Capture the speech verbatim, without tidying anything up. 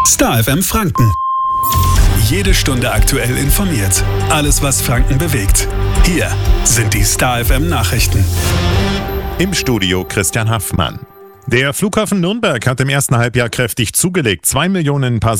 Star F M Franken. Jede Stunde aktuell informiert. Alles, was Franken bewegt. Hier sind die Star F M Nachrichten. Im Studio Christian Haffmann. Der Flughafen Nürnberg hat im ersten Halbjahr kräftig zugelegt. Zwei Millionen Passagiere